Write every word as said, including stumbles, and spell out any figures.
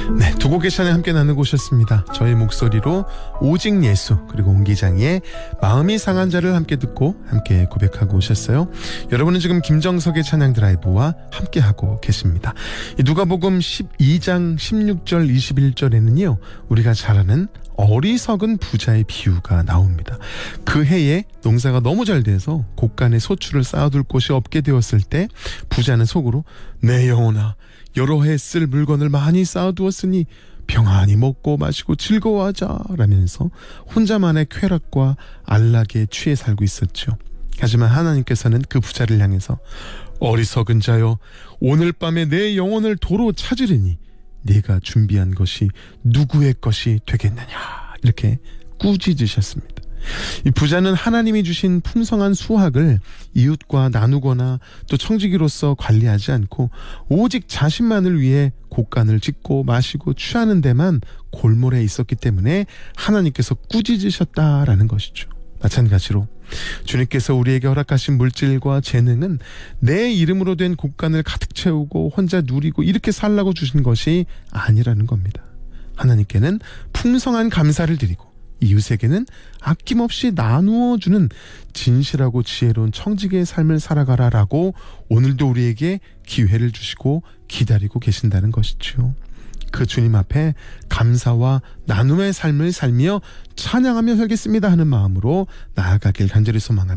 네, 두 곡의 찬양 함께 나누고 오셨습니다. 저의 목소리로 오직 예수, 그리고 옹기장의 마음이 상한 자를 함께 듣고 함께 고백하고 오셨어요. 여러분은 지금 김정석의 찬양 드라이브와 함께하고 계십니다. 누가복음 십이 장 십육 절 이십일 절에는요 우리가 잘 아는 어리석은 부자의 비유가 나옵니다. 그 해에 농사가 너무 잘 돼서 곳간에 소출을 쌓아둘 곳이 없게 되었을 때 부자는 속으로 내 영혼아, 여러 해 쓸 물건을 많이 쌓아두었으니 평안히 먹고 마시고 즐거워하자 라면서 혼자만의 쾌락과 안락에 취해 살고 있었죠. 하지만 하나님께서는 그 부자를 향해서 어리석은 자여, 오늘 밤에 내 영혼을 도로 찾으리니 네가 준비한 것이 누구의 것이 되겠느냐, 이렇게 꾸짖으셨습니다. 이 부자는 하나님이 주신 풍성한 수확을 이웃과 나누거나 또 청지기로서 관리하지 않고 오직 자신만을 위해 곳간을 짓고 마시고 취하는 데만 골몰해 있었기 때문에 하나님께서 꾸짖으셨다라는 것이죠. 마찬가지로 주님께서 우리에게 허락하신 물질과 재능은 내 이름으로 된 곳간을 가득 채우고 혼자 누리고 이렇게 살라고 주신 것이 아니라는 겁니다. 하나님께는 풍성한 감사를 드리고 이웃에게는 아낌없이 나누어 주는 진실하고 지혜로운 청지기의 삶을 살아가라라고 오늘도 우리에게 기회를 주시고 기다리고 계신다는 것이죠. 그 주님 앞에 감사와 나눔의 삶을 살며 찬양하며 살겠습니다 하는 마음으로 나아가길 간절히 소망합니다.